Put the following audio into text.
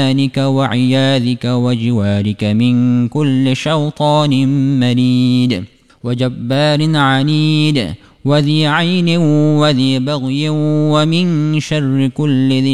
وعياذك وجوارك من كل شيطان مريد وجبار عنيد وذي عين وذي بغي ومن شر كل ذي